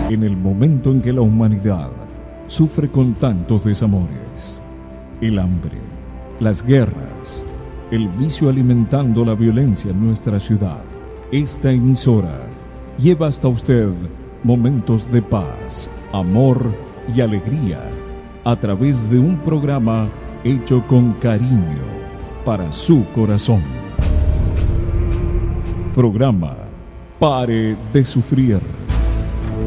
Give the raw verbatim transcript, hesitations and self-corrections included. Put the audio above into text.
En el momento en que la humanidad sufre con tantos desamores, el hambre, las guerras, el vicio alimentando la violencia en nuestra ciudad, esta emisora lleva hasta usted momentos de paz, amor y alegría a través de un programa hecho con cariño para su corazón. Programa Pare de Sufrir.